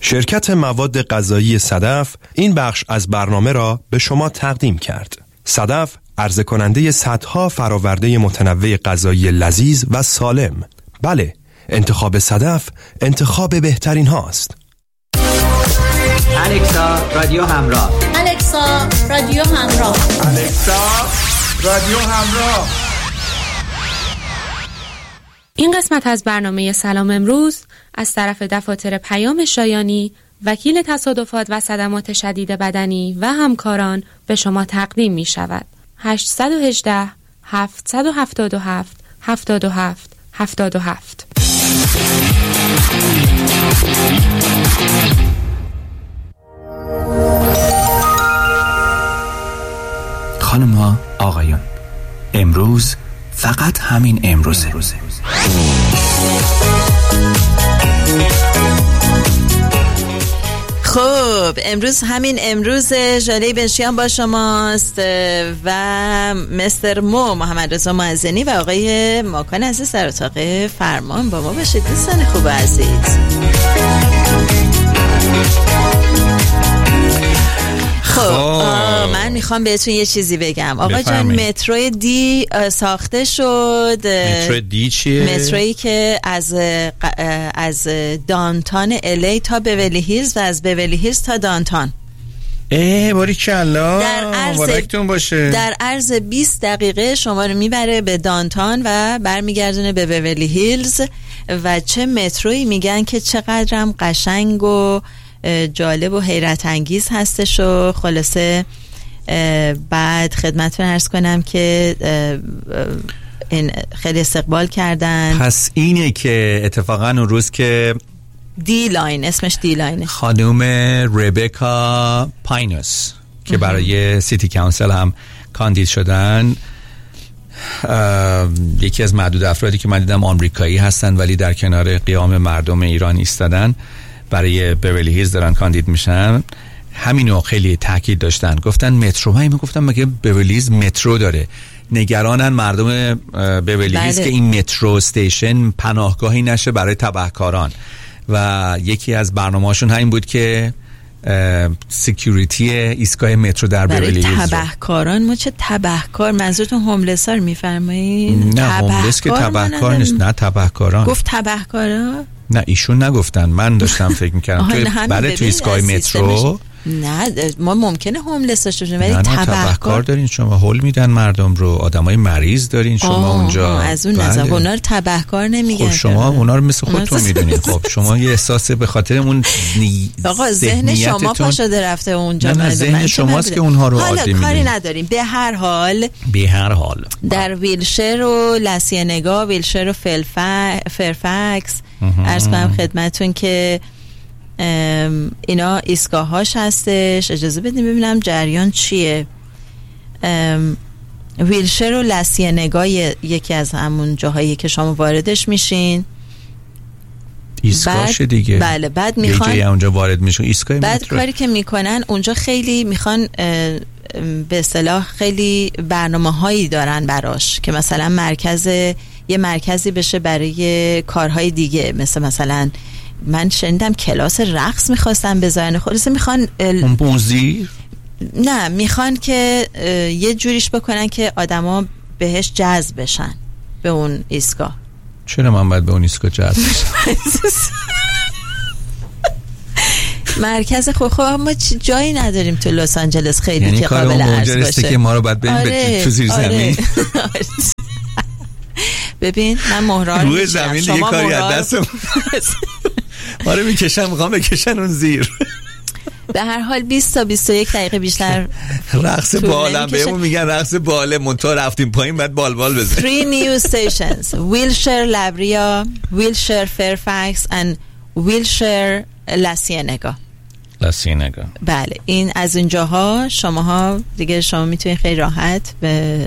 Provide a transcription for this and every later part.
شرکت مواد غذایی صدف این بخش از برنامه را به شما تقدیم کرد. صدف عرضه کننده صدها فراورده متنوع غذایی لذیذ و سالم. بله، انتخاب صدف انتخاب بهترین هاست. الکسا رادیو همراه. الکسا رادیو همراه. الکسا رادیو همراه. این قسمت از برنامه سلام امروز از طرف دفاتر پیام شایانی، وکیل تصادفات و صدمات شدید بدنی و همکاران به شما تقدیم می شود. 818 777 77 77. خانم‌ها، آقایان، امروز فقط همین امروزه. خب امروز همین امروز ژاله بنشیان با شماست و مستر محمد رضا معزنی و آقای ماکان عزیز در اتاق فرمان با ما باشید. دوستان خوب عزیز، من میخوام بهتون یه چیزی بگم. آقا جان، مترو دی ساخته شد. مترو دی چیه؟ مترویی که از دانتان الی تا بیولی هیلز و از بیولی هیلز تا دانتان. باریکلا، مبارکتون باشه. در عرض 20 دقیقه شما رو میبره به دانتان و برمیگردونه به بیولی هیلز. و چه مترویی، میگن که چقدرم قشنگ و جالب و حیرت انگیز هستش. و خلاصه بعد خدمتتون عرض کنم که این خیلی استقبال کردن. پس اینه که اتفاقا اون روز که دی لاین، اسمش دی لاینه، خانم ربکا پاینوس که برای سیتی کانسل هم کاندید شدن، یکی از معدود افرادی که من دیدم آمریکایی هستن ولی در کنار قیام مردم ایران ایستادن، برای بیولی هیلز دارن کاندید میشن. همینو خیلی تاکید داشتن، گفتن مترو. من گفتم مگه بیولی هیلز مترو داره؟ نگرانن مردم بیولی هیلز که این مترو استیشن پناهگاهی نشه برای تبهکاران. و یکی از برنامه‌هاشون همین بود که سکیوریتی ایستگاه مترو در بیولی هیلز. تبهکاران؟ ما چه تبهکار؟ منظورتون هوملس‌ها رو می‌فرمایید؟ نه، هوملس که تبهکار نیست. نه، تبهکاران. گفت تبهکارا؟ نه، ایشون نگفتن، من داشتم فکر می‌کردم تو ایستگاه مترو. نه، ما ممکنه هوملس داشته باشیم ولی تبهکار دارین شما، هول میدن مردم رو، آدمای مریض دارین شما اونجا. از اون نظر اونا رو تبهکار نمیگن. خب شما اونا رو مثل خودتون میدونین. خب شما یه احساس به خاطر اون آقا ذهن شما پا شده رفته اونجا. نه، ذهن شماست که اونها رو عادی میدونین. کاری نداریم. به هر حال در ویلشر و لاسینگا، ویلشر و فرفکس عرض کنم خدمتتون که اینا ایستگاهاش هستش. اجازه بدیم ببینم جریان چیه. ویلشر و لاسینگا یکی از همون جاهایی که شما واردش میشین. ایستگاهش دیگه. بله، بعد میخوان اونجا وارد میشون ایستگاه مترو. بعد کاری که میکنن اونجا خیلی میخوان به اصطلاح خیلی برنامه‌هایی دارن براش که مثلا یه مرکزی بشه برای کارهای دیگه، مثلا من شنیدم کلاس رقص میخواستن بذارن. خلاصه میخوان نه، میخوان که یه جوریش بکنن که آدما بهش جذب بشن به اون ایستگاه. چرا من باید به اون ایستگاه جذب بشم؟ مرکز خب ما جایی نداریم تو لس آنجلس خیلی یعنی که قابل عرض باشه. که ما رو باید بریم تو زیر زمین. ببین من مهران روی زمین دیگه کاری از دستم ما رو میخوام بکشن اون زیر. به هر حال 20 تا 21 دقیقه بیشتر رقص بالم بهمون میگن رقص باله، منتها رفتیم پایین بعد بال بزنیم. 3 new stations: ویلشر لابریا، ویلشر فرفکس and ویلشر لاسینگا. بله، این از اونجاها شما میتونید خیلی راحت به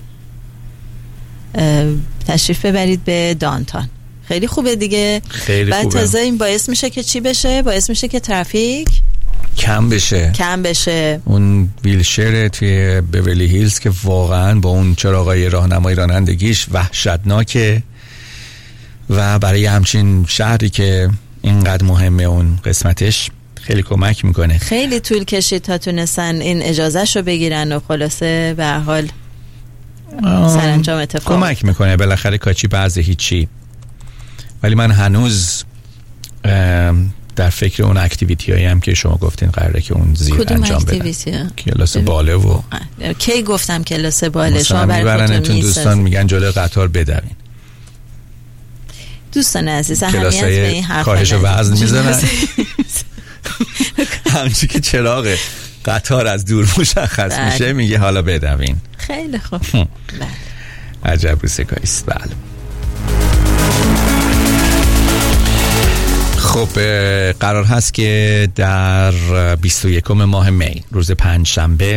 تشریف ببرید به دانتان. خیلی خوبه دیگه. بعد تازه این باعث میشه که چی بشه؟ باعث میشه که ترافیک کم بشه. اون ویلشر توی بیولی هیلز که واقعا با اون چراغای راهنمای رانندگیش وحشتناکه و برای همچین شهری که اینقدر مهمه اون قسمتش خیلی کمک میکنه. خیلی طول کشید تا تونستن این اجازهشو بگیرن و خلاصه به هر حال سرانجام اتفاق کمک میکنه بالاخره کاچی بعضی هیچی. ولی من هنوز در فکر اون اکتیویتی هایی هم که شما گفتین قراره که اون زیر انجام بدن. کلاس باله و کی گفتم کلاس باله؟ شما میبرنتون دوستان میگن جلوی قطار بدوین. دوستان عزیز اهمیت به این حرف کاهش وزن میزنن همچی که چراغ قطار از دور مشخص میشه میگه حالا بدوین. خیلی خوب. عجب موسیقاییست. بله. خب قرار هست که در 21 ماه می روز پنجشنبه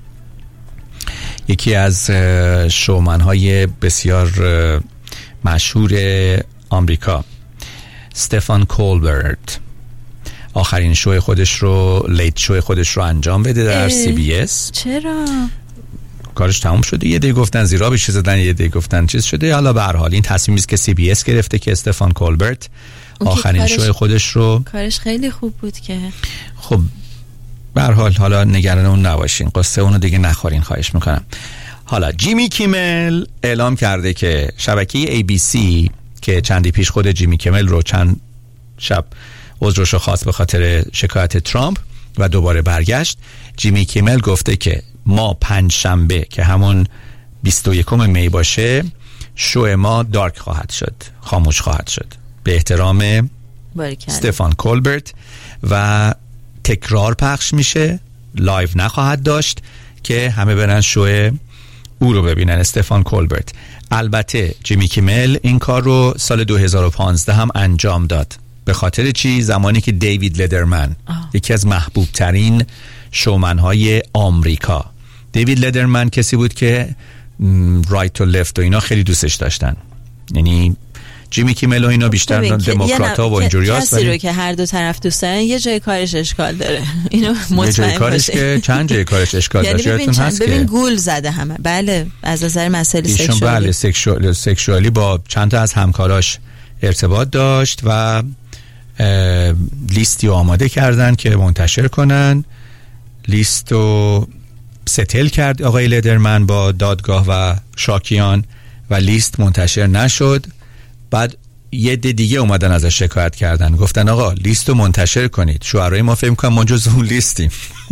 یکی از شومن‌های بسیار مشهور آمریکا استفان کولبرت آخرین شو خودش رو لیت شو خودش رو انجام بده در CBS. چرا؟ کارش تموم شده. یه دی گفتن زیرا بهش زدن، یه دی گفتن چیز شده. حالا به هر حال این تصمیمی است که CBS گرفته که استفان کولبرت آخرین شو خودش رو. کارش خیلی خوب بود که. خب به هر حال حالا نگران اون نباشین، قصه اونو دیگه نخورین خواهش میکنم. حالا جیمی کیمل اعلام کرده که شبکه ABC که چندی پیش خود جیمی کیمل رو چند شب عذرشو خواست به خاطر شکایت ترامپ و دوباره برگشت، جیمی کیمل گفته که ما پنجشنبه که همون 21 می باشه شو ما دارک خواهد شد، خاموش خواهد شد به احترام استفان کولبرت و تکرار پخش میشه، لایو نخواهد داشت که همه برن شو او رو ببینن، استفان کولبرت. البته جیمی کیمل این کار رو سال 2015 هم انجام داد. به خاطر چی؟ زمانی که دیوید لدرمن یکی از محبوب ترین شومن‌های آمریکا، دیوید لدرمن کسی بود که رایت و لفت و اینا خیلی دوستش داشتن، یعنی جیمی کیمل و اینا بیشتر دموکرات‌ها و اینجوریاست، کسی رو که هر دو طرف دوست دارن یه جای کارش اشکال داره. اینو مطمئن باشه که چند جای کارش اشکال داره. یادتون هست که ببین گول زده همه. بله از نظر مسائل سکشوالی. بله سکشوالی با چند تا از همکاراش ارتباط داشت و لیستی آماده کردن که منتشر کنن. لیستو ستل کرد آقای لدرمن با دادگاه و شاکیان و لیست منتشر نشد. بعد یه دیگه اومدن ازش شکایت کردن، گفتن آقا لیستو منتشر کنید. شوهرای ما فهم کنن ما جز اون لیستیم.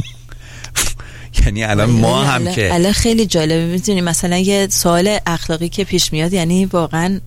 یعنی الان ما هم که الان خیلی جالبه. میدونی مثلا یه سوال اخلاقی که پیش میاد، یعنی واقعا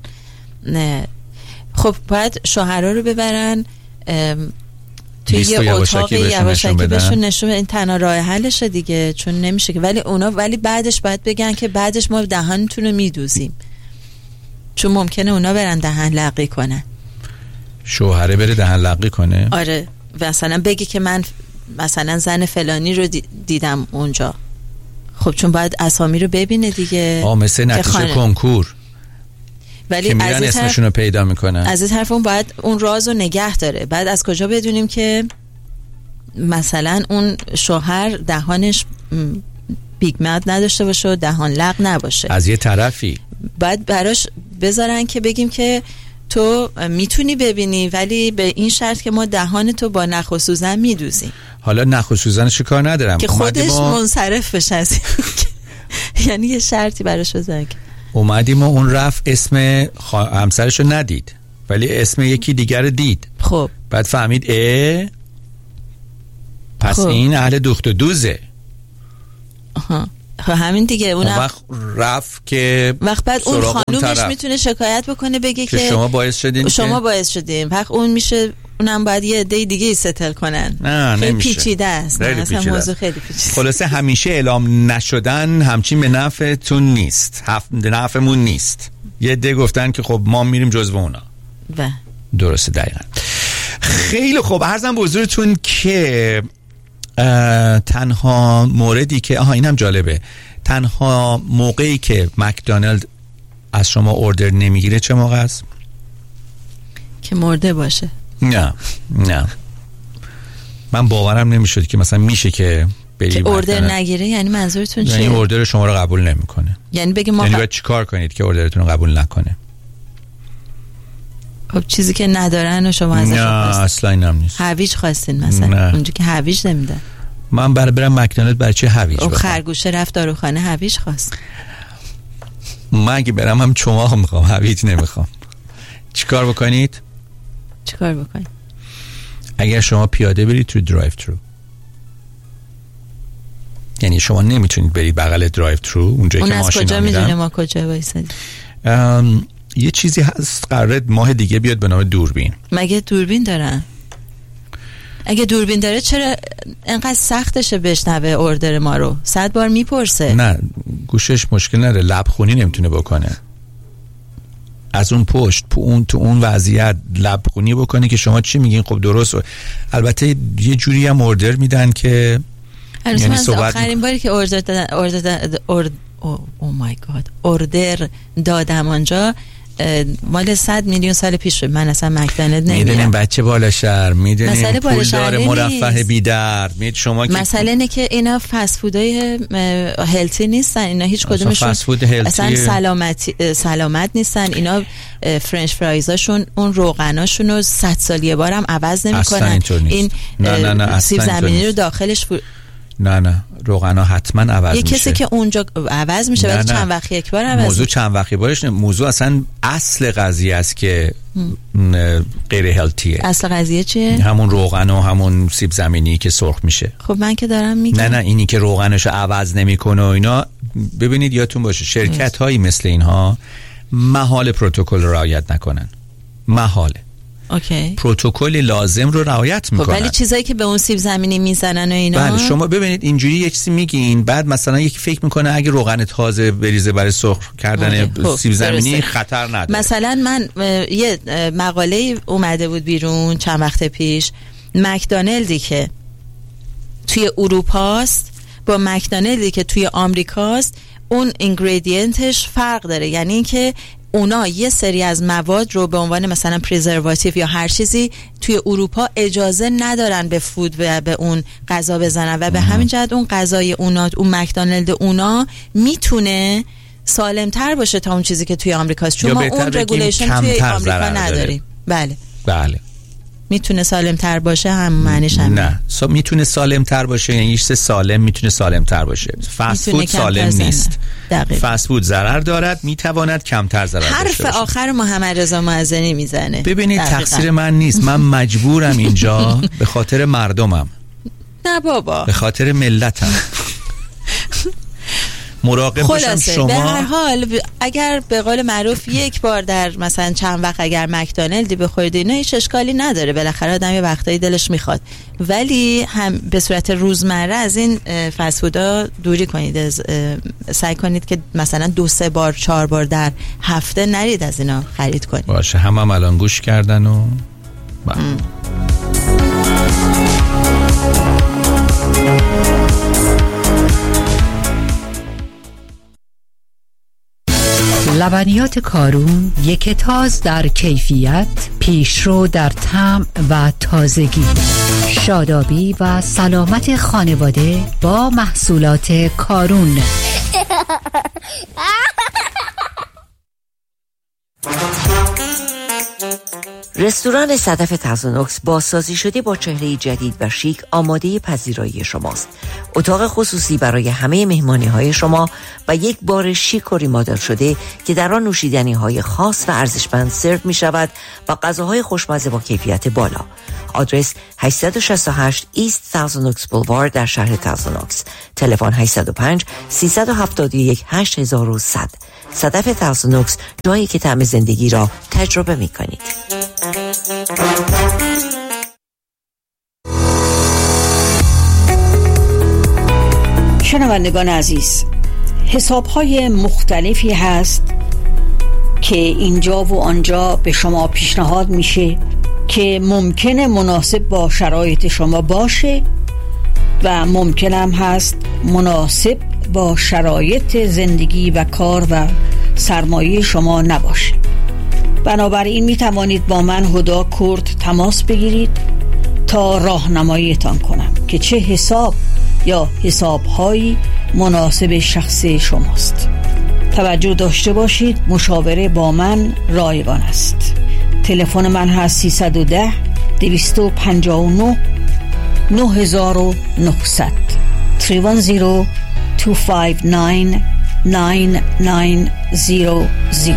خب باید شوهرها رو ببرن توی یه اتاق یواشکی بهشون نشون، این تنها راه حلشه دیگه، چون نمیشه که. ولی بعدش باید بگن که بعدش ما دهانتون رو میدوزیم، چون ممکنه اونا برن دهن لقی کنن. شوهره بره دهن لقی کنه؟ آره مثلا بگی که من مثلا زن فلانی رو دیدم اونجا. خب چون باید اسامی رو ببینه دیگه. مثل نتیجه کنکور ولی که میرن اسمشون رو پیدا میکنن. از این طرف اون باید اون راز رو نگه داره. بعد از کجا بدونیم که مثلا اون شوهر دهانش پیگمنت نداشته باشه و دهان لق نباشه؟ از یه طرفی باید براش بذارن که بگیم که تو میتونی ببینی ولی به این شرط که ما دهان تو با نخ و سوزن میدوزیم. حالا نخ و سوزنش کار ندارم که خودش منصرف بشه از یعنی یه شرطی براش بذارن که اومدیم و اون رفت اسم همسرش رو ندید ولی اسم یکی دیگر دید. خب بعد فهمید پس خب. این اهل دوخت و دوزه. خب همین دیگه. اون وقت رفت که وقت بعد اون خانومش میتونه شکایت بکنه بگه که شما باعث شدین. وقت اون میشه اونم باید یه عده دیگه ستل کنن. نه خیلی نمیشه. پیچیده است. مثلا موضوع خیلی پیچیده. خلاصه همیشه اعلام نشدن همچین به نفعتون نیست. نفعمون نیست. یه عده گفتن که خب ما میریم جزو اونا. درسته دقیقاً. خیلی خوب. عرضم به حضورتون که تنها موردی که اینم جالبه، تنها موقعی که مکدونالد از شما اوردر نمیگیره چه موقع است؟ که مرده باشه. نه من باورم نمیشد که مثلا میشه که اوردر نگیره. یعنی منظورتون چیه؟ یعنی اوردر شما رو قبول نمیکنه. یعنی بگه ما باید چیکار کنید که اوردرتون رو قبول نکنه؟ خب چیزی که ندارن و شما ازش نه اصلا اینم نیست. هویج خواستین مثلا؟ اونجا که هویج نمیدن. من برم مکدونالد برای چه هویج بخوام؟ خرگوشه رفت داروخانه هویج خواست. من اگه برم هم چماق میخوام، هویج نمیخوام. چیکار بکنید؟ اگر شما پیاده برید تو درایو ترو، یعنی شما نمیتونید برید بغل درایو ترو اونجایی که ماشینا میرن. اون از کجا میدونه ما کجا وایسادیم؟ یه چیزی هست قراره ماه دیگه بیاد به نام دوربین. مگه دوربین دارن؟ اگه دوربین داره چرا انقدر سختشه بشنوه اوردر ما رو؟ 100 بار میپرسه. نه گوشش مشکل نداره، لبخونی نمیتونه بکنه. از اون پشت تو اون وضعیت لبخونی بکنه که شما چی میگین خب درست. البته یه جوری هم اوردر میدن که یعنی آخرین باری که اوردر دادم آنجا مال 100 میلیون سال پیش شد. من اصلا مکدونالد نمیرم. میدونیم بچه بالا شهر، میدونیم پول داره، مرفه بی‌درد. شما مسئله اینه که اینا فست فودای هلتی نیستن، اینا هیچ کدومشون اصلا سلامت نیستن. اینا فرنچ فرایزاشون اون روغناشون رو 100 سال یه بارم عوض نمیکنن. این سیب زمینی رو داخلش نه روغنا حتما عوض میشه. یه کسی که اونجا عوض میشه ولی چند وقت یک بار عوض. موضوع چند وقت بارش نه، موضوع اصلا اصل قضیه است که غیر هلتیه. اصل قضیه چیه؟ همون روغن و همون سیب زمینی که سرخ میشه. خب من که دارم میگم نه اینی که روغنشو عوض نمیکنه و اینا. ببینید یادتون باشه شرکت هایی مثل اینها محال پروتکل رو رعایت نکنن. محاله. اوکی. پروتکل لازم رو رعایت میکنن. ولی چیزایی که به اون سیب زمینی میزنن و اینا. بله شما ببینید اینجوری یه چیزی میگین، بعد مثلا یکی فکر میکنه اگه روغن تازه بریزه برای سرخ کردن سیب زمینی خطر نداره. مثلا من یه مقاله اومده بود بیرون چند وقت پیش، مکدونالدی که توی اروپاست با مکدونالدی که توی آمریکاست اون اینگریدینتش فرق داره. یعنی اینکه اونا یه سری از مواد رو به عنوان مثلا پریزرواتیو یا هر چیزی توی اروپا اجازه ندارن به فود و به اون غذا بزنن و به همین جهت اون غذای اونا، اون مکدونالد اونا میتونه سالمتر باشه تا اون چیزی که توی آمریکاست، چون ما اون رگولیشن توی آمریکا نداریم. بله میتونه سالم تر باشه هم معنیش هم نه میتونه سالم تر باشه، یعنی چیز سالم میتونه سالم تر باشه. فست فود سالم نیست. فست فود ضرر دارد، میتواند کمتر ضرر داشته باشه. حرف آخر محمد رضا معزنی میزنه. ببینید تقصیر من نیست، من مجبورم اینجا به خاطر مردمم. نه بابا به خاطر ملتم. مراقب باشم شما. به هر حال اگر به قول معروف یک بار در مثلا چند وقت اگر مکدونالدی بخورید اینا هیچ اشکالی نداره، بالاخره آدم یه وقتایی دلش میخواد، ولی هم به صورت روزمره از این فست فودا دوری کنید. سعی کنید که مثلا 2-3 بار 4 بار در هفته نرید از اینا خرید کنید. باشه هم الان گوش کردن و لبنیات کارون یک تاز در کیفیت، پیشرو در طعم و تازگی، شادابی و سلامت خانواده با محصولات کارون. رستوران صدف تازونوکس بازسازی شده با چهره جدید و شیک آماده پذیرایی شماست. اتاق خصوصی برای همه مهمانی‌های شما و یک بار شیک و ریمادل شده که در آن نوشیدنی‌های خاص و ارزشمند سرو می‌شود و غذاهای خوشمزه با کیفیت بالا. آدرس 868 ایست تازونوکس بولوارد در شهر تازونوکس. تلفن 805 371 8100. صدف تازونوکس، جایی که طعم زندگی را تجربه می‌کنید. شنوندگان عزیز، حساب‌های مختلفی هست که اینجا و آنجا به شما پیشنهاد میشه که ممکنه مناسب با شرایط شما باشه و ممکن هم هست مناسب با شرایط زندگی و کار و سرمایه شما نباشه. بنابراین می توانید با من هدا کرد تماس بگیرید تا راهنماییتان کنم که چه حساب یا حسابهایی مناسب شخص شماست. توجه داشته باشید، مشاوره با من رایگان است. تلفن من هست 310 259 9900 310 259 9900.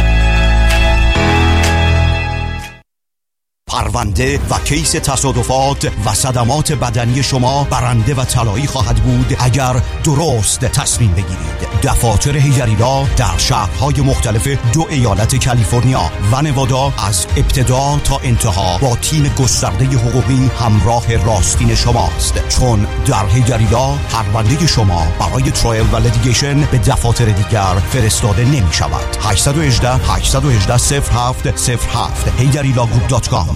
پرونده و کیس تصادفات و صدمات بدنی شما برنده و طلایی خواهد بود اگر درست تصمیم بگیرید. دفاتر هیجریلا در شهرهای مختلف 2 ایالت کالیفرنیا و نوادا از ابتدا تا انتها با تیم گسترده حقوقی همراه راستین شماست، چون در هیجریلا پرونده شما برای ترایل و لیتیگیشن به دفاتر دیگر فرستاده نمی شود. 818-818-0707 hijarilagroup.com.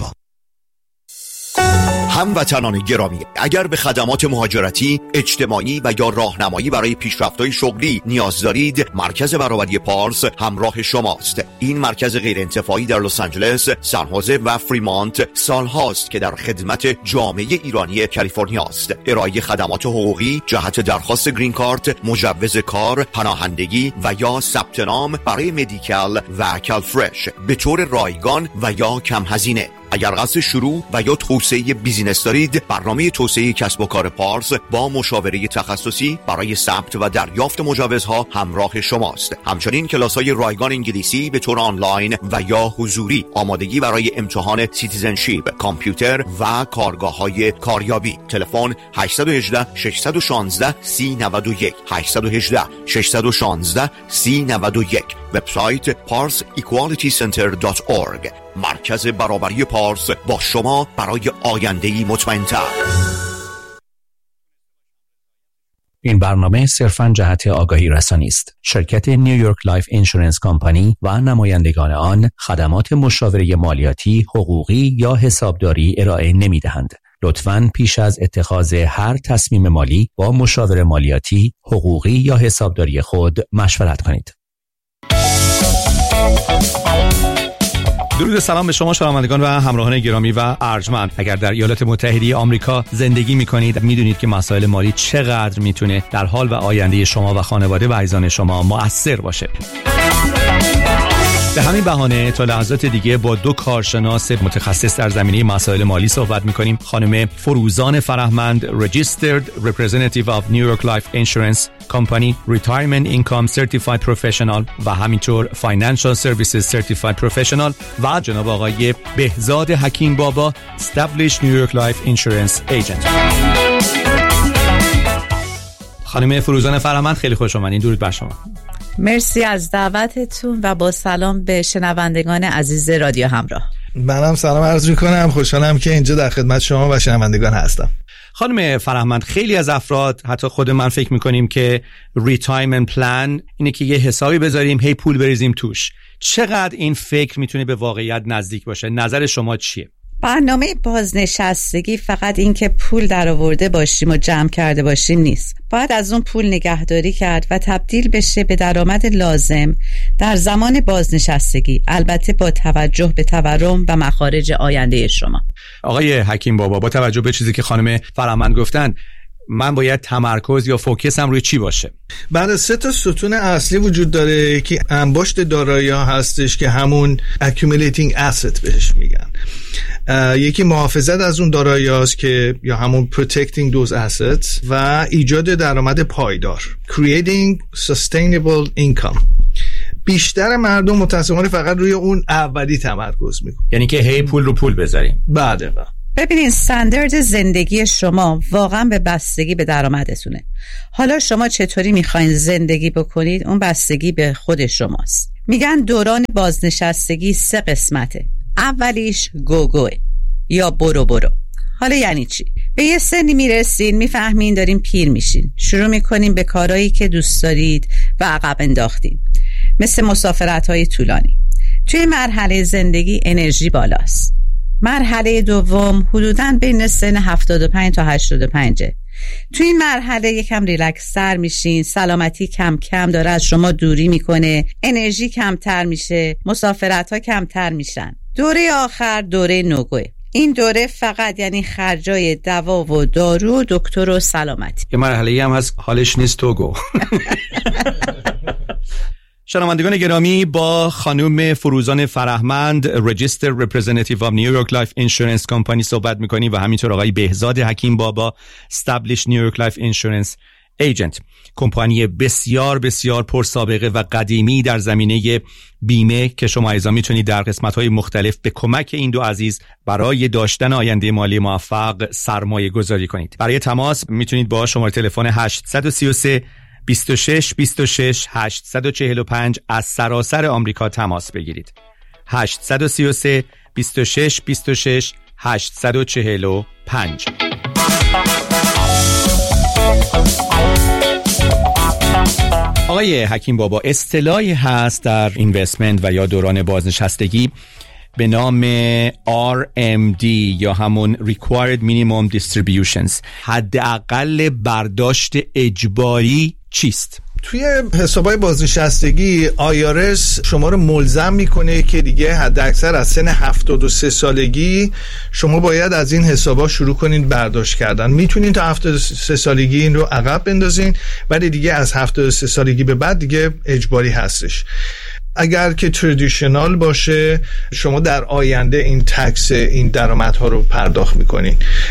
هموطنان گرامی، اگر به خدمات مهاجرتی، اجتماعی و یا راهنمایی برای پیشرفت‌های شغلی نیاز دارید، مرکز برابری پارس همراه شماست. این مرکز غیرانتفاعی در لس آنجلس، سان خوزه و فریمانت سالهاست که در خدمت جامعه ایرانی کالیفرنیا است. ارائه خدمات حقوقی جهت درخواست گرین کارت، مجوز کار، پناهندگی و یا ثبت نام برای مدیکال و کالفرش به طور رایگان و یا کم هزینه. اگر قصد شروع و یا توسعه بیزینس دارید، برنامه توسعه کسب و کار پارس با مشاوره تخصصی برای ثبت و دریافت مجوزها همراه شماست. همچنین کلاس‌های رایگان انگلیسی به طور آنلاین و یا حضوری، آمادگی برای امتحان سیتیزنشیپ، کامپیوتر و کارگاه‌های کاریابی. تلفن 818-616-3091 818-616-3091. وبسایت parsequalitycenter.org. مرکز برابری پارس با شما برای آینده‌ای مطمئن‌تر. این برنامه صرفاً جهت آگاهی رسانی است. شرکت نیویورک لایف اینشورنس کمپانی و نمایندگان آن خدمات مشاوره مالیاتی، حقوقی یا حسابداری ارائه نمی‌دهند. لطفاً پیش از اتخاذ هر تصمیم مالی با مشاور مالیاتی، حقوقی یا حسابداری خود مشورت کنید. درود سلام به شما شنوندگان و همراهان گرامی و ارجمند. اگر در ایالات متحده آمریکا زندگی می‌کنید، می‌دونید که مسائل مالی چقدر میتونه در حال و آینده شما و خانواده و عزیزان شما مؤثر باشه. به همین بهانه تا لحظات دیگه با 2 کارشناس متخصص در زمینه مسائل مالی صحبت می‌کنیم. خانم فروزان فرهمند، Registered Representative of New York Life Insurance Company, Retirement Income Certified Professional و همینطور Financial Services Certified Professional، و جناب آقای بهزاد حکیم بابا، Established New York Life Insurance Agent. خانم فروزان فرهمند، خیلی خوش اومدین. درود بر شما. مرسی از دعوتتون و با سلام به شنوندگان عزیز رادیو همراه. منم سلام عرض میکنم، خوشحالم که اینجا در خدمت شما و شنوندگان هستم. خانم فرهمند، خیلی از افراد، حتی خود من، فکر میکنیم که ریتایرمنت پلان اینه که یه حسابی بذاریم هی پول بریزیم توش. چقدر این فکر میتونه به واقعیت نزدیک باشه؟ نظر شما چیه؟ برنامه بازنشستگی فقط این که پول در آورده باشیم و جمع کرده باشیم نیست. باید از اون پول نگهداری کرد و تبدیل بشه به درآمد لازم در زمان بازنشستگی، البته با توجه به تورم و مخارج آینده شما. آقای حکیم بابا، با توجه به چیزی که خانم فرهمند گفتن، من باید تمرکز یا فوکسم روی چی باشه؟ بعد 3 تا ستون اصلی وجود داره که انباشت دارایی‌ها هستش که همون accumulating asset بهش میگن. یکی محافظت از اون دارایی‌هاست که یا همون protecting those assets و ایجاد درآمد پایدار creating sustainable income. بیشتر مردم متأسفانه فقط روی اون اولی تمرکز میکنن، یعنی که هی پول رو پول بذاریم. بعد ببینین استاندارد زندگی شما واقعا به بستگی به درآمدتونه. حالا شما چطوری میخواین زندگی بکنید، اون بستگی به خود شماست. میگن دوران بازنشستگی 3 قسمته. اولیش گوگوه یا برو برو. حالا یعنی چی؟ به یه سنی میرسین، میفهمین دارین پیر میشین، شروع میکنین به کارهایی که دوست دارید و عقب انداختین، مثل مسافرت‌های طولانی. توی مرحله زندگی انرژی بالاست. مرحله دوم حدوداً بین سن 75 تا 85. تو این مرحله یکم ریلکس تر میشین، سلامتی کم کم داره از شما دوری میکنه، انرژی کمتر میشه، مسافرت ها کمتر میشن. دوره آخر دوره نوگوه. این دوره فقط یعنی خرجای دوا و دارو و دکتر و سلامتی. یه مرحله هم هست حالش نیست تو گو. شنوندگان گرامی، با خانم فروزان فرهمند رجیستر رپرزنتیو آف نیویورک لایف اینشورنس کمپانی صحبت میکنیم و همینطور آقای بهزاد حکیم بابا استابلیش نیویورک لایف اینشورنس ایجنت، کمپانی بسیار بسیار پرسابقه و قدیمی در زمینه بیمه که شما ایضا میتونید در قسمت‌های مختلف به کمک این دو عزیز برای داشتن آینده مالی موفق سرمایه گذاری کنید. برای تماس میتونید با شماره تلفن 833 26 26 845 از سراسر آمریکا تماس بگیرید. 833 26 26 845. آقای حکیم بابا، اصطلاحی هست در اینوستمنت و یا دوران بازنشستگی به نام RMD یا همون Required Minimum Distributions. حداقل برداشت اجباری چیست؟ توی حسابای بازنشستگی IRS شما رو ملزم میکنه که دیگه حداکثر از سن 73 سالگی شما باید از این حسابا شروع کنین برداشت کردن. میتونین تا 73 سالگی این رو عقب بندازین، ولی دیگه از 73 سالگی به بعد دیگه اجباری هستش. اگر که تردیشنال باشه شما در آینده این تکس این درآمدها رو پرداخت میکنین.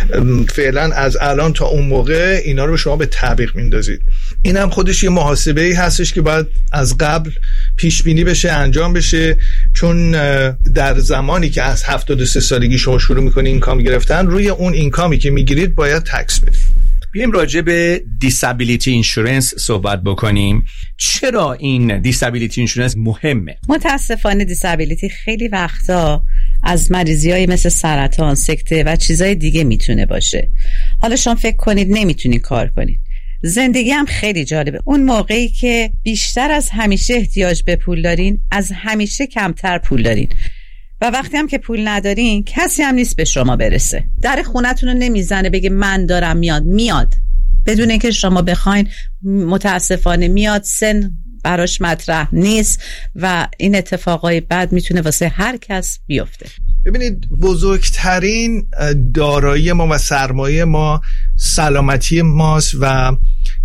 فعلا از الان تا اون موقع اینا رو شما به تعویق میندازید. این هم خودش یه محاسبه‌ای هستش که باید از قبل پیش بینی بشه، انجام بشه، چون در زمانی که از 73 سالگی شما شروع میکنید اینکام گرفتن، روی اون اینکامی که میگیرید باید تکس بدید. بیایم راجع به دیسابیلیتی اینشورنس صحبت بکنیم. چرا این دیسابیلیتی اینشورنس مهمه؟ متاسفانه دیسابیلیتی خیلی وقتا از مریضی‌های مثل سرطان، سکته و چیزای دیگه میتونه باشه. حالا شما فکر کنید نمیتونید کار کنید. زندگی هم خیلی جالبه. اون موقعی که بیشتر از همیشه احتیاج به پول دارین، از همیشه کمتر پول دارین. و وقتی هم که پول ندارین، کسی هم نیست به شما برسه. در خونتون رو نمیزنه بگه من دارم میاد بدون اینکه شما بخواین. متاسفانه میاد، سن براش مطرح نیست و این اتفاقای بد میتونه واسه هر کس بیفته. ببینید، بزرگترین دارایی ما و سرمایه ما سلامتی ماست و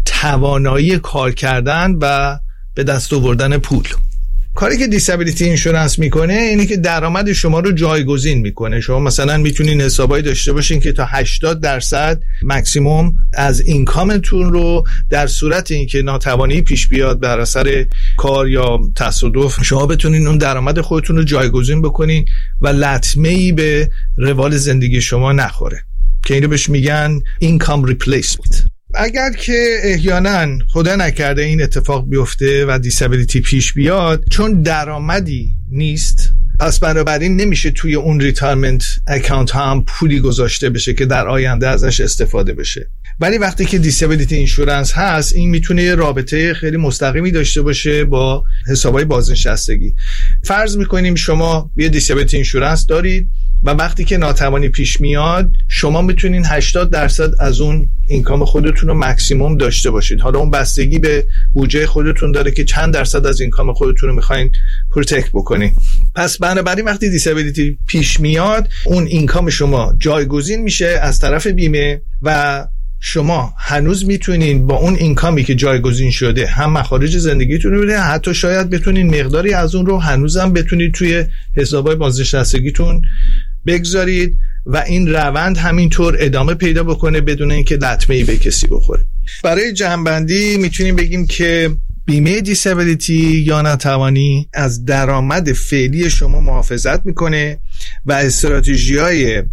توانایی کار کردن و به دست آوردن پول. کاری که دیسابیلیتی اینشورنس میکنه اینه که درآمد شما رو جایگزین میکنه. شما مثلا میتونین حسابایی داشته باشین که تا 80% مکسیموم از اینکامتون رو در صورت اینکه ناتوانی پیش بیاد بر اثر کار یا تصادف، شما بتونین اون درآمد خودتون رو جایگزین بکنین و لطمه‌ای به روال زندگی شما نخوره، که اینو بهش میگن اینکام ریپلیسمنت. اگر که احیانا خدا نکرده این اتفاق بیفته و دیسابیلیتی پیش بیاد، چون درآمدی نیست، پس بنابراین نمیشه توی اون ریتایرمنت اکانت هم پولی گذاشته بشه که در آینده ازش استفاده بشه. ولی وقتی که دیسابیلیتی اینشورنس هست، این میتونه یه رابطه خیلی مستقیمی داشته باشه با حسابای بازنشستگی. فرض میکنیم شما یه دیسابیلیتی اینشورنس دارید و وقتی که ناتوانی پیش میاد، شما میتونین 80% از اون اینکام خودتون رو مکسیموم داشته باشید. حالا اون بستگی به بودجه خودتون داره که چند درصد از اینکام خودتون رو میخواین پروتکت بکنین. پس بنابراین وقتی دیسابیلیتی پیش میاد، اون اینکام شما جایگزین میشه از طرف بیمه و شما هنوز میتونین با اون اینکامی که جایگزین شده هم مخارج زندگیتون رو بده، حتی شاید بتونین مقداری از اون رو هنوزم بتونید توی حسابای بازنشستگیتون بگذارید و این روند همینطور ادامه پیدا بکنه بدون اینکه لطمه‌ای به کسی بخوره. برای جمع‌بندی میتونیم بگیم که بیمه دیسابیلیتی یا ناتوانی از درآمد فعلی شما محافظت میکنه و استراتژی‌های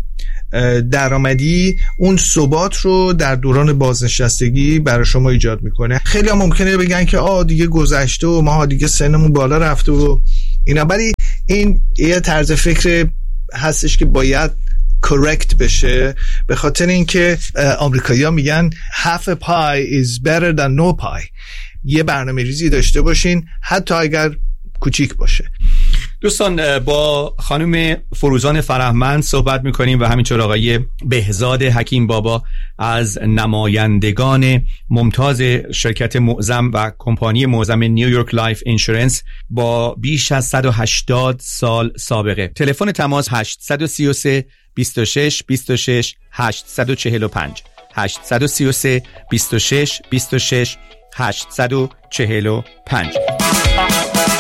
درآمدی اون ثبات رو در دوران بازنشستگی برای شما ایجاد میکنه. خیلی هم ممکنه بگن که دیگه گذشته و ما دیگه سنمون بالا رفته و اینا، ولی این یه طرز فکر هستش که باید correct بشه، به خاطر اینکه آمریکایی‌ها میگن half a pie is better than no pie. یه برنامه ریزی داشته باشین حتی اگر کوچیک باشه. دوستان، با خانم فروزان فرهمند صحبت میکنیم و همینطور آقای بهزاد حکیم بابا از نمایندگان ممتاز شرکت معظم و کمپانی معظم نیویورک لایف اینشورنس با بیش از 180 سال سابقه. تلفن تماس 833 26 26 845 833 26 26 845.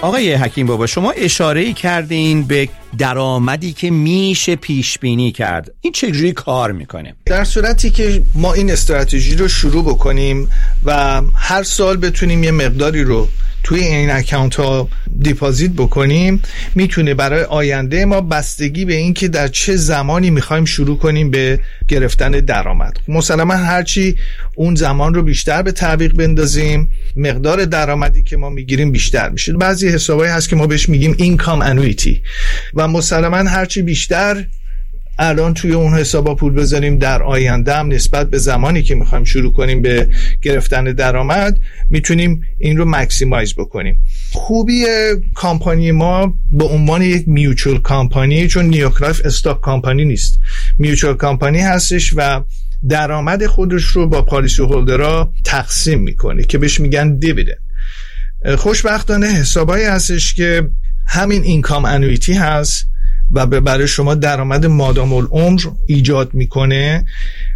آقای حکیم بابا، شما اشاره‌ای کردین به درآمدی که میشه پیش بینی کرد. این چجوری کار میکنه؟ در صورتی که ما این استراتژی رو شروع بکنیم و هر سال بتونیم یه مقداری رو توی این اکانت ها دیپازیت بکنیم، میتونه برای آینده ما بستگی به این که در چه زمانی میخوایم شروع کنیم به گرفتن درآمد. مسلما هرچی اون زمان رو بیشتر به تعویق بندازیم، مقدار درآمدی که ما میگیریم بیشتر میشه. بعضی حسابایی هست که ما بهش میگیم اینکام انویتی و مسلما هرچی بیشتر الان توی اون حسابا پول بذاریم، در آینده هم نسبت به زمانی که میخوایم شروع کنیم به گرفتن درآمد میتونیم این رو مکسیمایز بکنیم. خوبی کمپانی ما به عنوان یک میوچوال کمپانی، چون نیویورک لایف استاک کمپانی نیست، میوچوال کمپانی هستش و درآمد خودش رو با پالیسی هولدرها تقسیم میکنه که بهش میگن دیویدند. خوشبختانه حسابایی هستش که همین اینکام انویتی هست و برای شما درآمد مادام العمر ایجاد میکنه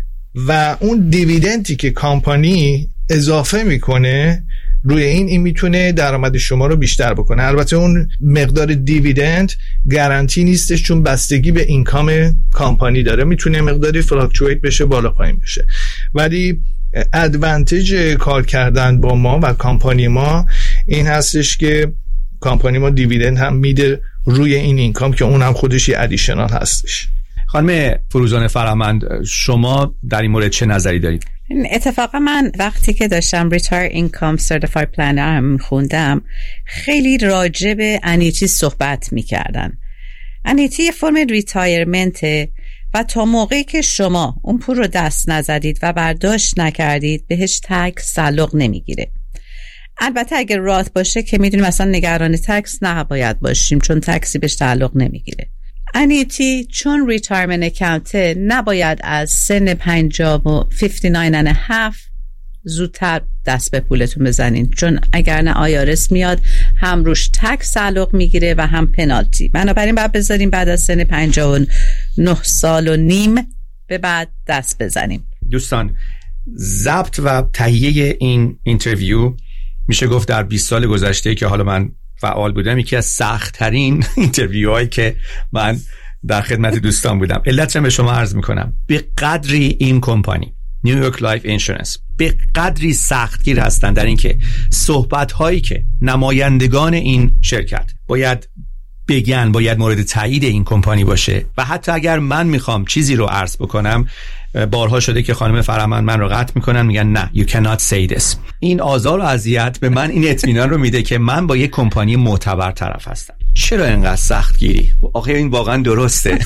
و اون دیویدندی که کمپانی اضافه میکنه روی این میتونه درآمد شما رو بیشتر بکنه. البته اون مقدار دیویدند گارانتی نیستش، چون بستگی به اینکام کمپانی داره، میتونه مقداری فلاکچویت بشه، بالا پایین بشه. ولی ادوانتج کار کردن با ما و کمپانی ما این هستش که کمپانی ما دیویدند هم میده روی این اینکام که اون هم خودش یه ادیشنال هستش. خانم فروزان فرهمند، شما در این مورد چه نظری دارید؟ اتفاقا من وقتی که داشتم Retire Income Certified Planner خوندم، خیلی راجع به انیتی صحبت میکردن. انیتی یه فرم ریتایرمنته و تا موقعی که شما اون پول رو دست نزدید و برداشت نکردید بهش تکس تعلق نمیگیره. البته اگر رات باشه که میدونیم مثلا نگران تکس نباید باشیم، چون تکسی بهش تعلق نمیگیره. انیتی چون ریتایرمنت اکانته نباید از سن 59.5 زودتر دست به پولتون بزنین، چون اگر نه آیارس میاد هم روش تکس تعلق میگیره و هم پنالتی. بنابراین باید بذاریم بعد از سن 59.5 سال به بعد دست بزنیم. دوستان، ضبط و تهیه این اینترویو میشه گفت در 20 سال گذشته که حالا من فعال بودم یکی از سخت‌ترین اینترویوهایی که من در خدمت دوستان بودم. علت به شما عرض میکنم، به قدری این کمپانی نیویورک لایف اینشورنس به قدری سختگیر هستن در این که صحبت‌هایی که نمایندگان این شرکت باید بگن باید مورد تایید این کمپانی باشه و حتی اگر من میخوام چیزی رو عرض بکنم، بارها شده که خانم فرهمند من رو قطع میکنن، میگن نه you cannot say this. این آزار و اذیت به من این اطمینان رو میده که من با یک کمپانی معتبر طرف هستم. چرا اینقدر سختگیری؟ آخه این واقعا درسته.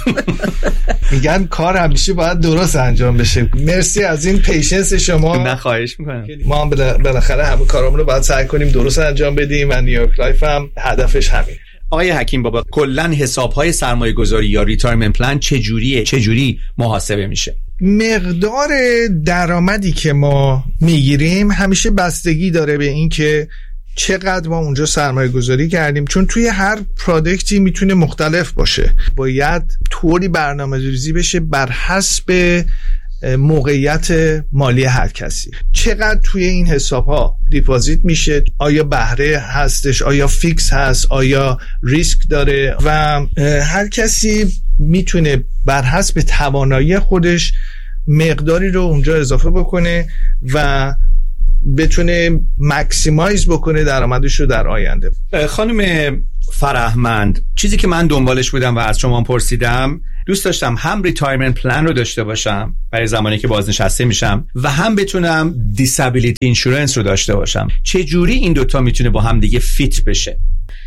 میگن کار همیشه باید درست انجام بشه. مرسی از این پیشنس شما. نه خواهش میکنم. ما هم بالاخره همه کارامون رو باید سعی کنیم درست انجام بدیم و نیویورک لایف هم هدفش همین. آقای حکیم بابا، کلن حساب‌های سرمایه‌گذاری یا ریتایرمنت پلان چجوری محاسبه میشه؟ مقدار درآمدی که ما میگیریم همیشه بستگی داره به این که چقدر ما اونجا سرمایه گذاری کردیم، چون توی هر پروداکتی میتونه مختلف باشه. باید طوری برنامه‌ریزی بشه بر حسب موقعیت مالی هر کسی. چقدر توی این حساب ها دیپازیت میشه، آیا بهره هستش، آیا فیکس هست، آیا ریسک داره و هر کسی میتونه بر حسب توانایی خودش مقداری رو اونجا اضافه بکنه و بتونه مکسیمایز بکنه درآمدش رو در آینده. خانم فرهمند، چیزی که من دنبالش بودم و از شما پرسیدم، دوست داشتم هم ریتایرمنت پلان رو داشته باشم برای زمانی که بازنشسته میشم و هم بتونم دیسابیلیتی اینشورنس رو داشته باشم. چه جوری این دوتا میتونه با هم دیگه فیت بشه؟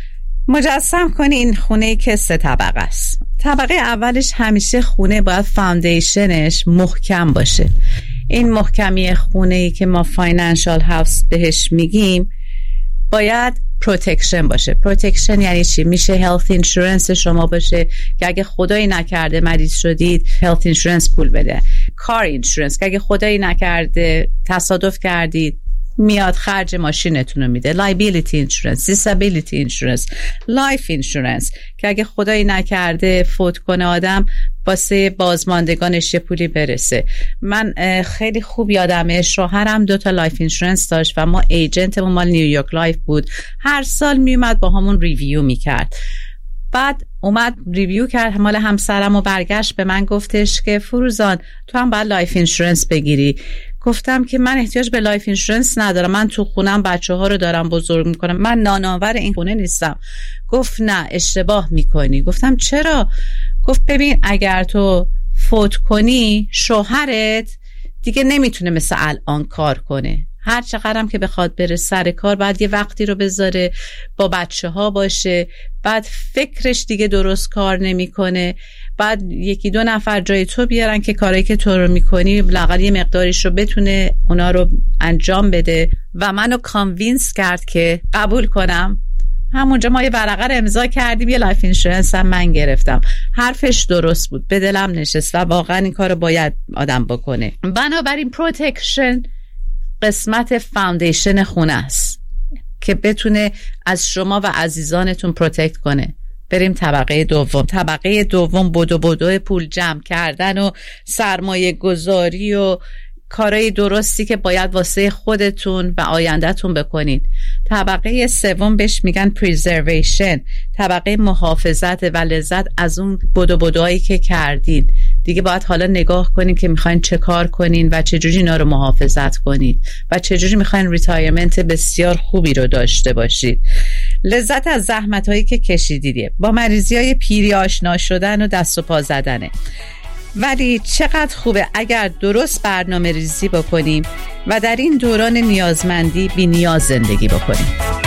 مجسم کنین خونه‌ای که 3 طبقه است. طبقه اولش همیشه خونه باید فاندیشنش محکم باشه. این محکمی خونه‌ای که ما فاینانشال هاوس بهش میگیم باید پروتکشن باشه. پروتکشن یعنی چی؟ میشه هلت اینشورنس شما باشه که اگه خدایی نکرده مریض شدید هلت اینشورنس پول بده. کار اینشورنس که اگه خدایی نکرده تصادف کردید میاد خرج ماشینتون رو میده، لایبیلیتی اینشورنس، دیسابیلیتی اینشورنس، لایف اینشورنس که اگه خدایی نکرده فوت کنه آدم واسه بازماندگانش یه پولی برسه. من خیلی خوب یادمه شوهرم 2 تا لایف اینشورنس داشت و ما ایجنتمون مال نیویورک لایف بود، هر سال میومد با همون ریویو میکرد. بعد اومد ریویو کرد مال همسرم و برگشت به من گفتش که فروزان تو هم باید لایف اینشورنس بگیری. گفتم که من احتیاج به لایف اینشورنس ندارم، من تو خونم بچه‌ها رو دارم بزرگ میکنم، من نانآور این خونه نیستم. گفت نه اشتباه میکنی. گفتم چرا؟ گفت ببین اگر تو فوت کنی شوهرت دیگه نمیتونه مثل الان کار کنه، هر چقدرم که بخواد بره سر کار بعد یه وقتی رو بذاره با بچه ها باشه، بعد فکرش دیگه درست کار نمیکنه، بعد 1-2 نفر جای تو بیارن که کاری که تو رو میکنی لااقل یه مقداریش رو بتونه اونا رو انجام بده. و منو کانوینس کرد که قبول کنم. همونجا ما یه ورقه رو امضا کردیم، یه لایف اینشورنس هم من گرفتم. حرفش درست بود، به دلم نشست و واقعا این کار رو باید آدم بکنه. بنابراین پروتکشن قسمت فاندیشن خونه است که بتونه از شما و عزیزانتون پروتکت کنه. بریم طبقه دوم. طبقه دوم بدو پول جمع کردن و سرمایه گذاری و کارهای درستی که باید واسه خودتون و آیندهتون بکنین. طبقه سوم بهش میگن پریزرویشن، طبقه محافظت و لذت از اون بدوهایی که کردین. دیگه باید حالا نگاه کنین که میخواین چه کار کنین و چجوری اینا رو محافظت کنین و چجوری میخواین ریتایرمنت بسیار خوبی رو داشته باشید. لذت از زحمتایی که کشیدیه، با مریضی‌های پیری آشنا شدن و دست و پا زدنه. ولی چقدر خوبه اگر درست برنامه ریزی بکنیم و در این دوران نیازمندی بی نیاز زندگی بکنیم.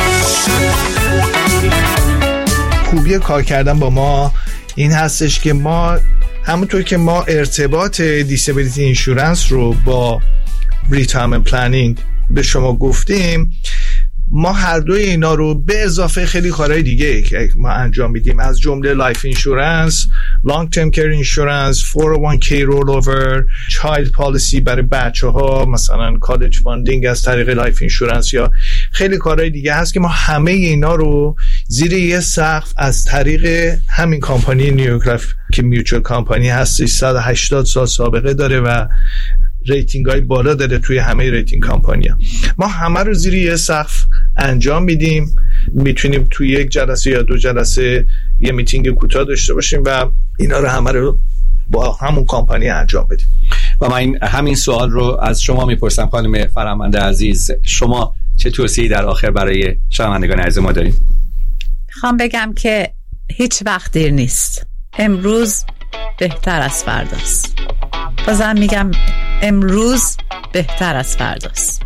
خوبی کار کردن با ما این هستش که ما همونطور که ما ارتباط دیسابیلیتی اینشورنس رو با ریتایرمنت پلنینگ به شما گفتیم، ما هر دوی اینا رو به اضافه خیلی کارهای دیگه که ما انجام میدیم، از جمله لایف اینشورنس، لانگ ترم کیر اینشورنس، 401k رول اوور، چایلد پالیسی برای بچه‌ها، مثلا کالج فاندینگ از طریق لایف اینشورنس، یا خیلی کارهای دیگه هست که ما همه اینا رو زیر یه سقف از طریق همین کمپانی نیویورک لایف که میوچوال کمپانی هست، 180 سال سابقه داره و ریتینگ های بالا داره توی همه ریتینگ کمپانی‌ها. ما همه رو زیر یه سقف انجام میدیم. میتونیم توی 1 جلسه یا 2 جلسه یه میتینگ کوتاه داشته باشیم و اینا رو همه رو با همون کمپانی انجام بدیم. و من همین سوال رو از شما میپرسم خانم فرهمند عزیز، شما چه توصیه‌ای در آخر برای شنوندگان عزیز ما دارید؟ میخوام بگم که هیچ وقت دیر نیست. امروز بهتر از فرداست. بازم میگم امروز بهتر از فرداست.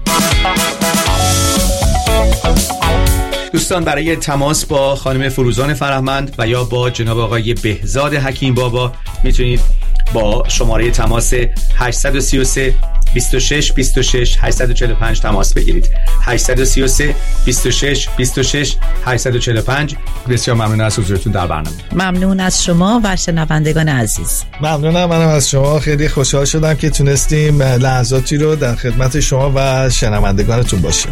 دوستان، برای تماس با خانم فروزان فرهمند و یا با جناب آقای بهزاد حکیم بابا میتونید با شماره تماس 833 26 26 845 تماس بگیرید. 833 26 26 845. بسیار ممنون از حضورتون در برنامه. ممنون از شما و شنوندگان عزیز. ممنونم منم از شما، خیلی خوشحال شدم که تونستیم لحظاتی رو در خدمت شما و شنوندگانتون باشیم.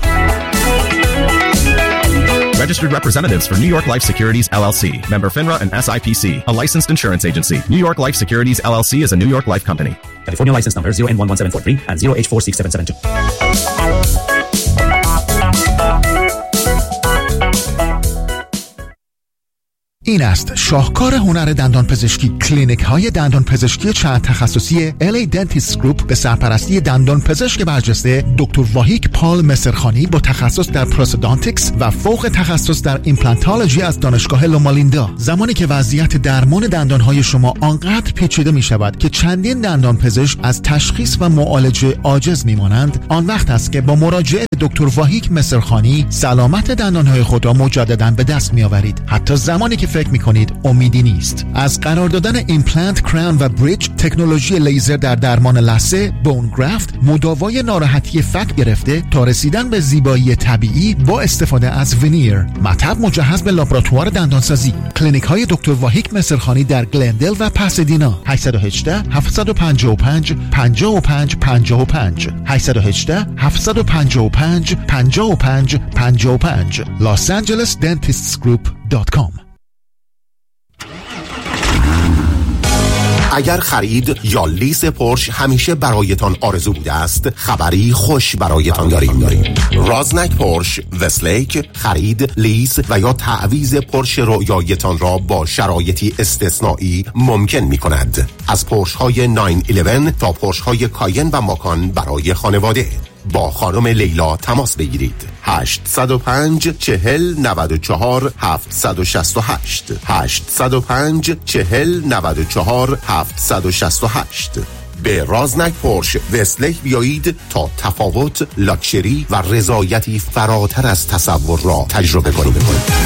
Registered representatives for New York Life Securities LLC, member FINRA and SIPC, a licensed insurance agency. New York Life Securities LLC is a New York Life company. California license number 0N11743 and 0H46772. این است شاهکار هنر دندان پزشکی. کلینیک های دندان پزشکی چند تخصصی LA Dentist Group به سرپرستی دندان پزشک برجسته دکتر واهیک پال مصرخانی با تخصص در پروستودانتیکس و فوق تخصص در ایمپلانتولوژی از دانشگاه لومالیندا. زمانی که وضعیت درمان دندان های شما آنقدر پیچیده می شود که چندین دندان پزشک از تشخیص و معالجه عاجز می مانند، آن وقت است که با مراجعه دکتر واهیک مصرخانی سلامت دندان های خود را مجددا به دست می آورید، حتی زمانی که فکر می‌کنید امیدی نیست. از قرار دادن ایمپلنت، کراون و بریج، تکنولوژی لیزر در درمان لثه، بون گرافت، مداوای ناراحتی فک گرفته تا رسیدن به زیبایی طبیعی با استفاده از ونیر، مطب مجهز به لابراتوار دندانسازی. کلینیک‌های دکتر واهیک مصرخانی در گلندل و پاسادینا. 818 755 55 55 818 755 818-285-5555 losangelesdentistsgroup.com. اگر خرید یا لیز پورش همیشه برایتان آرزو بوده است، خبری خوش برایتان داریم. رازنک پورش وستلیک خرید، لیز و یا تعویض پورش رویایتان را با شرایطی استثنایی ممکن می کند. از پورش های 911 تا پورش های کاین و ماکان برای خانواده. با خانم لیلا تماس بگیرید. 805 40 94 768 805 40 94 768. به رازنک پورش وستلیک بیایید تا تفاوت، لاکچری و رضایتی فراتر از تصور را تجربه کنید.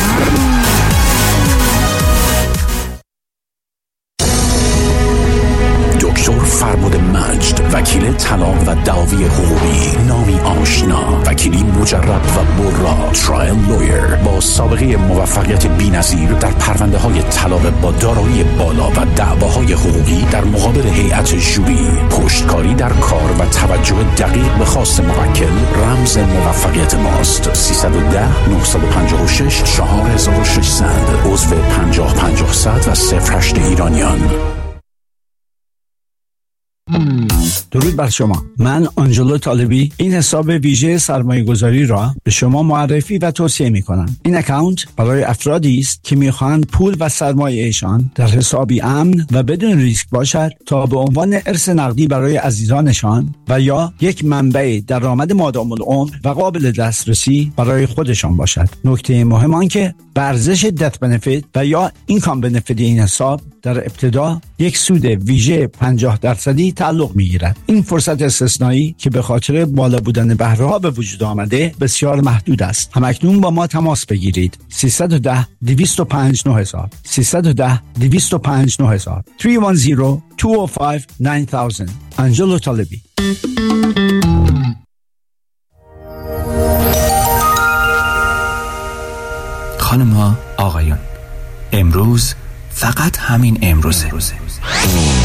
دکتر فربد مجد، وکیل طلاق و دعاوی حقوقی، نامی آشنا، وکیلی مجرب و برا، ترایل لویر با سابقه موفقیت بی‌نظیر در پرونده های طلاق با دارایی بالا و دعواهای حقوقی در مقابل هیئت ژوری. پشتکاری در کار و توجه دقیق به خواست موکل رمز موفقیت ماست. 310 956 4600 عضو 50-50 و 08 ایرانیان. درود بر شما. من آنجلو طالبی این حساب ویژه سرمایه گذاری را به شما معرفی و توصیه می کنم. این اکانت برای افرادی است که می خواهند پول و سرمایه ایشان در حسابی امن و بدون ریسک باشد تا به عنوان ارث نقدی برای عزیزانشان و یا یک منبع درآمد مادام العمر و قابل دسترسی برای خودشان باشد. نکته مهم آن که به ارزش دت بنفیت و یا اینکام بنفیت این حساب در ابتدا یک سود ویژه 50% تعلق می‌گیرد. این فرصت استثنایی که به خاطر بالا بودن بهره‌ها به وجود آمده بسیار محدود است. همکنون با ما تماس بگیرید. 310 205 9000 310 205 9000 310 205 9000. آنجلو طالبی. خانم‌ها، آقایان، امروز فقط همین امروزه.